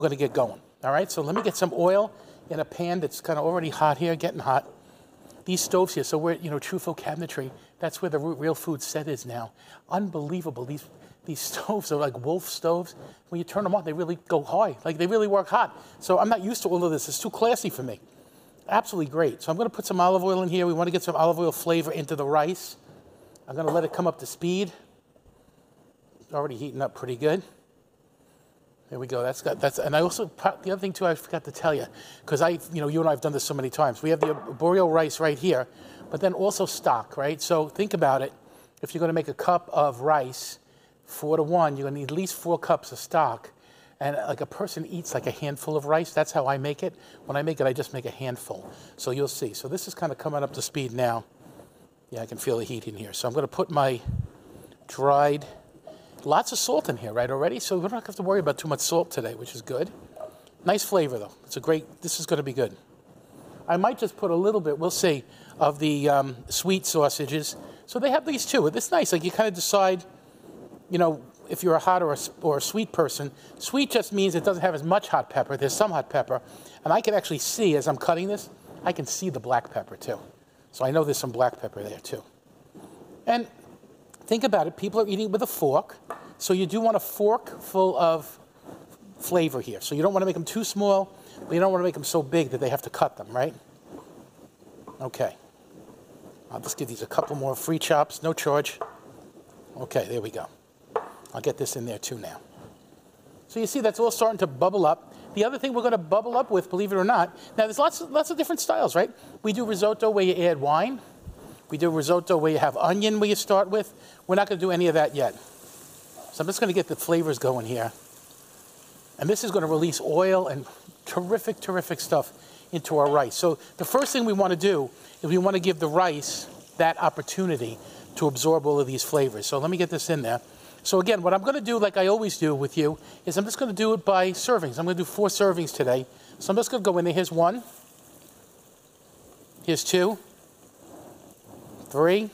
We're going to get going. All right, so let me get some oil in a pan that's kind of already hot here, getting hot. These stoves here, so we're, Truffaut cabinetry, that's where the real food set is now. Unbelievable. These stoves are like wolf stoves. When you turn them on, they really go high. Like, they really work hot. So I'm not used to all of this. It's too classy for me. Absolutely great. So I'm going to put some olive oil in here. We want to get some olive oil flavor into the rice. I'm going to let it come up to speed. It's already heating up pretty good. There we go. And I also, the other thing too, I forgot to tell you, because you and I have done this so many times. We have the arborio rice right here, but then also stock, right? So think about it. If you're going to make a cup of rice, 4 to 1, you're going to need at least 4 cups of stock. And like a person eats like a handful of rice. That's how I make it. When I make it, I just make a handful. So you'll see. So this is kind of coming up to speed now. Yeah, I can feel the heat in here. So I'm going to put my dried, lots of salt in here, right, already? So we don't have to worry about too much salt today, which is good. Nice flavor, though. This is going to be good. I might just put a little bit, we'll see, of the sweet sausages. So they have these too. It's nice. Like, you kind of decide, if you're a hot or a sweet person. Sweet just means it doesn't have as much hot pepper. There's some hot pepper. And I can actually see, as I'm cutting this, I can see the black pepper too. So I know there's some black pepper there too. And think about it. People are eating with a fork. So you do want a fork full of flavor here. So you don't want to make them too small, but you don't want to make them so big that they have to cut them, right? Okay. I'll just give these a couple more free chops, no charge. Okay, there we go. I'll get this in there too now. So you see that's all starting to bubble up. The other thing we're going to bubble up with, believe it or not, now there's lots of different styles, right? We do risotto where you add wine. We do risotto where you have onion where you start with. We're not going to do any of that yet. So I'm just going to get the flavors going here. And this is going to release oil and terrific, terrific stuff into our rice. So the first thing we want to do is we want to give the rice that opportunity to absorb all of these flavors. So let me get this in there. So again, what I'm going to do, like I always do with you, is I'm just going to do it by servings. I'm going to do 4 servings today. So I'm just going to go in there. Here's 1. Here's 2. 3.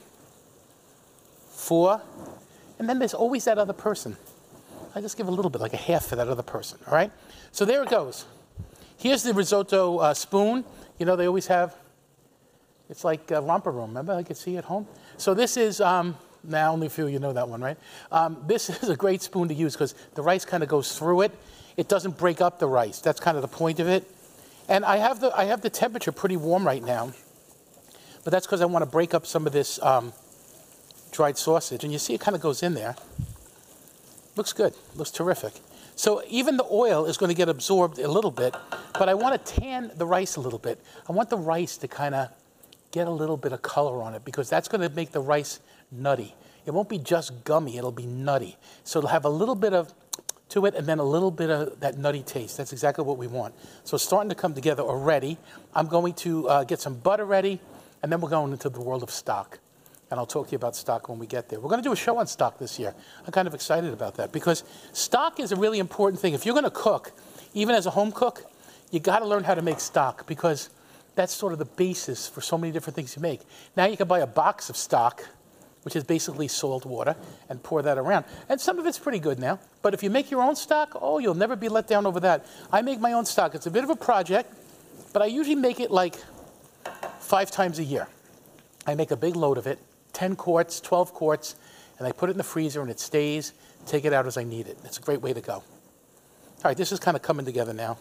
4. And then there's always that other person. I just give a little bit, like a half for that other person, all right? So there it goes. Here's the risotto spoon. They always have, it's like a romper room. Remember, I could see at home? So this is... now, only a few of you know that one, right? This is a great spoon to use because the rice kind of goes through it. It doesn't break up the rice. That's kind of the point of it. And I have the temperature pretty warm right now, but that's because I want to break up some of this dried sausage. And you see it kind of goes in there. Looks good. Looks terrific. So even the oil is going to get absorbed a little bit, but I want to tan the rice a little bit. I want the rice to kind of get a little bit of color on it because that's going to make the rice nutty. It won't be just gummy, it'll be nutty. So it'll have a little bit of to it and then a little bit of that nutty taste. That's exactly what we want. So it's starting to come together already. I'm going to get some butter ready, and then we're going into the world of stock. And I'll talk to you about stock when we get there. We're going to do a show on stock this year. I'm kind of excited about that because stock is a really important thing. If you're going to cook, even as a home cook, you got to learn how to make stock because that's sort of the basis for so many different things you make. Now you can buy a box of stock, which is basically salt water, and pour that around. And some of it's pretty good now. But if you make your own stock, oh, you'll never be let down over that. I make my own stock. It's a bit of a project, but I usually make it like 5 times a year. I make a big load of it, 10 quarts, 12 quarts, and I put it in the freezer and it stays. Take it out as I need it. It's a great way to go. All right, this is kind of coming together now.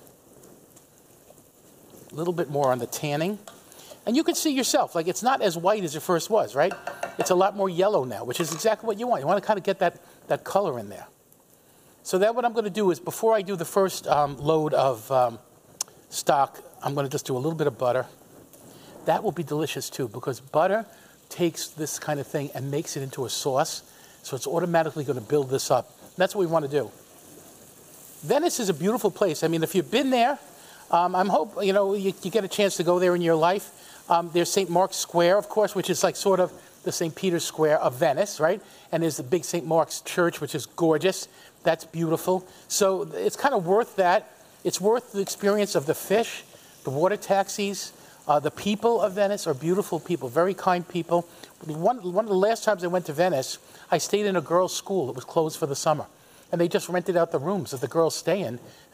A little bit more on the tanning. And you can see yourself, like it's not as white as it first was, right? It's a lot more yellow now, which is exactly what you want. You want to kind of get that color in there. So then what I'm going to do is before I do the first load of stock, I'm going to just do a little bit of butter. That will be delicious too because butter takes this kind of thing and makes it into a sauce. So it's automatically going to build this up. That's what we want to do. Venice is a beautiful place. I mean, if you've been there, I'm hope you get a chance to go there in your life. There's St. Mark's Square, of course, which is like sort of the St. Peter's Square of Venice, right? And there's the big St. Mark's Church, which is gorgeous. That's beautiful. So it's kind of worth that. It's worth the experience of the fish, the water taxis. The people of Venice are beautiful people, very kind people. One of the last times I went to Venice, I stayed in a girls' school. It was closed for the summer. And they just rented out the rooms that the girls stay in.